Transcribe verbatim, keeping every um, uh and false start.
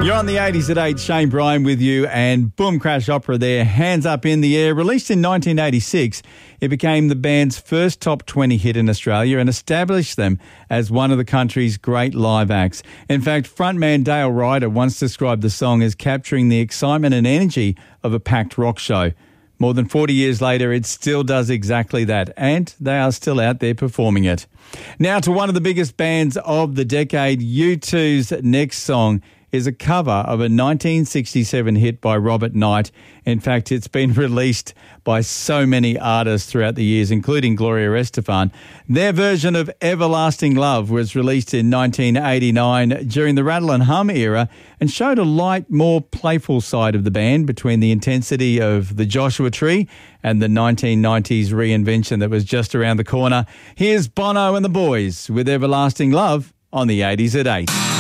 You're on the eighties at eight, Shane Bryan with you, and Boom Crash Opera there, Hands Up in the Air. Released in nineteen eighty-six, it became the band's first top twenty hit in Australia and established them as one of the country's great live acts. In fact, frontman Dale Ryder once described the song as capturing the excitement and energy of a packed rock show. More than forty years later, it still does exactly that, and they are still out there performing it. Now to one of the biggest bands of the decade. U two's next song is a cover of a nineteen sixty-seven hit by Robert Knight. In fact, it's been released by so many artists throughout the years, including Gloria Estefan. Their version of Everlasting Love was released in nineteen eighty-nine during the Rattle and Hum era and showed a light, more playful side of the band between the intensity of the Joshua Tree and the nineteen nineties reinvention that was just around the corner. Here's Bono and the Boys with Everlasting Love on the eighties at eight.